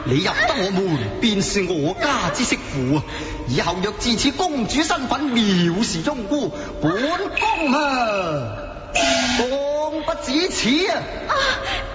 你入得我門，便是我家之媳婦啊！以後若自此公主身份藐視忠姑，本宮啊，講不止此啊！